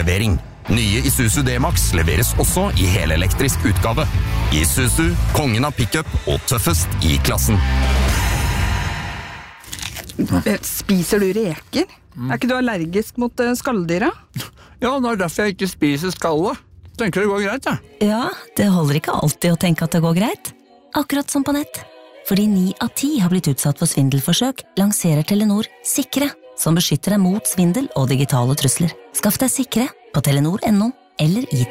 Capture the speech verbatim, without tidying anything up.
levering. Nye Isuzu D-Max leveres også i helelektrisk utgave. Isuzu, kongen av pickup og tøffest i klassen. Spiser du reker? Mm. Er ikke du allergisk mot skalldyra? Ja, det er derfor jeg ikke spiser skallet. Tenker det går greit, ja. Ja, det holder ikke alltid å tenke at det går greit. Akkurat som på nett. Fordi ni av ti har blitt utsatt for svindelforsøk, lanserer Telenor Sikre, som beskytter deg mot svindel og digitale trusler. Skaff deg Sikre på telenor punktum no eller i